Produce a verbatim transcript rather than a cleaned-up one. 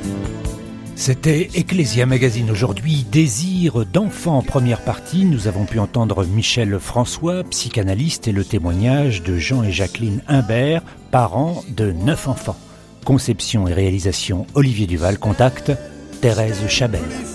C'était Ecclesia Magazine aujourd'hui, Désir d'enfant en première partie. Nous avons pu entendre Michel François, psychanalyste, et le témoignage de Jean et Jacqueline Humbert, parents de neuf enfants. Conception et réalisation Olivier Duval, contact Thérèse Chabel.